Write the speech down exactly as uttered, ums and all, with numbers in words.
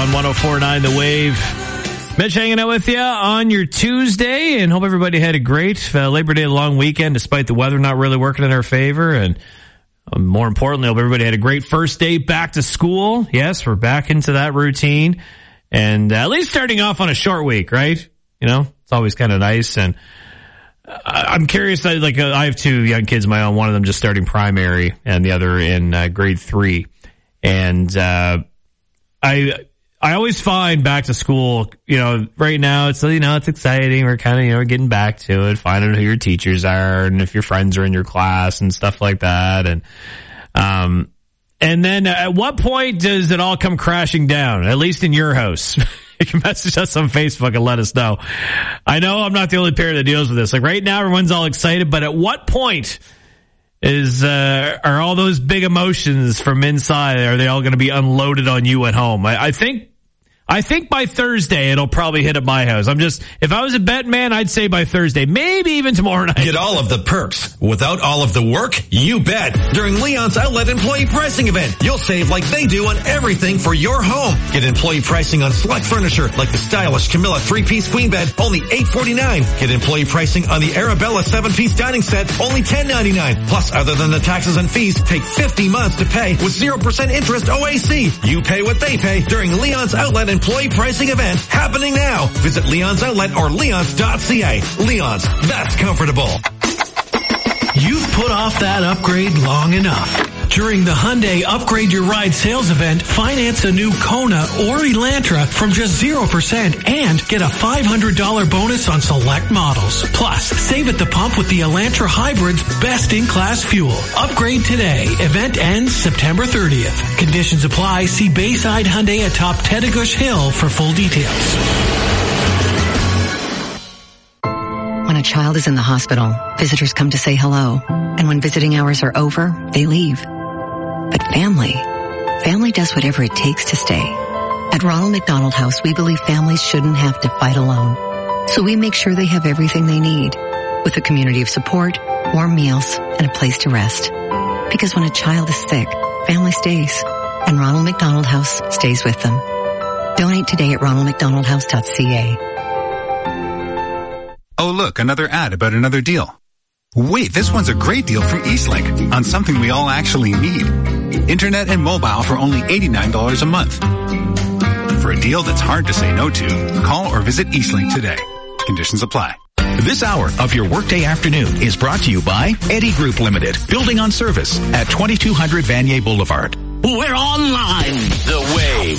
on one oh four point nine The Wave. Mitch hanging out with you on your Tuesday, and hope everybody had a great uh, Labor Day long weekend, despite the weather not really working in our favor. And um, more importantly, hope everybody had a great first day back to school. Yes, we're back into that routine, and uh, at least starting off on a short week, right? You know, it's always kind of nice. And I'm curious, like, uh, I have two young kids of my own, one of them just starting primary and the other in uh, grade three. And, uh, I, I always find back to school, you know, right now it's, you know, it's exciting. We're kind of, you know, getting back to it, finding who your teachers are and if your friends are in your class and stuff like that. And, um, and then at what point does it all come crashing down, at least in your house? You can message us on Facebook and let us know. I know I'm not the only parent that deals with this. Like right now, everyone's all excited, but at what point is, uh, are all those big emotions from inside, are they all going to be unloaded on you at home? I, I think, I think by Thursday it'll probably hit at my house. I'm just, if I was a bet man, I'd say by Thursday, maybe even tomorrow night. Get all of the perks without all of the work? You bet. During Leon's Outlet Employee Pricing Event, you'll save like they do on everything for your home. Get employee pricing on select furniture like the stylish Camilla three-piece queen bed, only eight forty-nine. Get employee pricing on the Arabella seven-piece dining set, only ten ninety-nine. Plus, other than the taxes and fees, take fifty months to pay with zero percent interest O A C. You pay what they pay during Leon's Outlet Employee Pricing Event happening now. Visit Leon's Outlet or leons dot c a. Leon's, that's comfortable. You've put off that upgrade long enough. During the Hyundai Upgrade Your Ride sales event, finance a new Kona or Elantra from just zero percent and get a five hundred dollars bonus on select models. Plus, save at the pump with the Elantra Hybrid's best-in-class fuel. Upgrade today. Event ends September thirtieth. Conditions apply. See Bayside Hyundai atop Tedegush Hill for full details. When a child is in the hospital, visitors come to say hello. And when visiting hours are over, they leave. But family, family does whatever it takes to stay. At Ronald McDonald House, we believe families shouldn't have to fight alone. So we make sure they have everything they need, with a community of support, warm meals, and a place to rest. Because when a child is sick, family stays. And Ronald McDonald House stays with them. Donate today at ronald mcdonald house dot c a. Oh, look, another ad about another deal. Wait, this one's a great deal from Eastlink on something we all actually need. Internet and mobile for only eighty-nine dollars a month. For a deal that's hard to say no to, call or visit Eastlink today. Conditions apply. This hour of your workday afternoon is brought to you by Eddy Group Limited, building on service at twenty-two hundred Vanier Boulevard. We're online. The Wave.